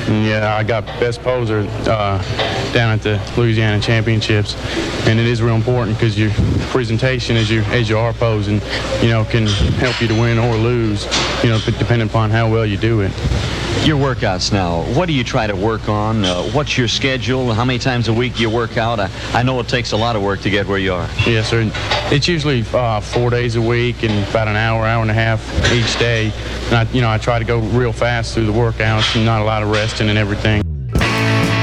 And yeah, I got best poser down at the Louisiana Championships, and it is real important because your presentation as you are posing, can help you to win or lose, depending upon how well you do it. Your workouts now, what do you try to work on? What's your schedule? How many times a week do you work out? I know it takes a lot of work to get where you are. Yes, sir. It's usually 4 days a week and about an hour and a half each day. And I try to go real fast through the workouts and not a lot of resting and everything.